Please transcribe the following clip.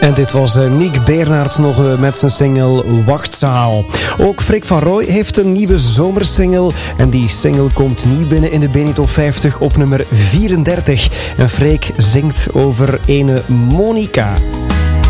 En dit was Nick Bernhard nog met zijn single Wachtzaal. Ook Freek van Rooij heeft een nieuwe zomersingle. En die single komt niet binnen in de BNI-top 50 op nummer 34. En Freek zingt over ene Monica.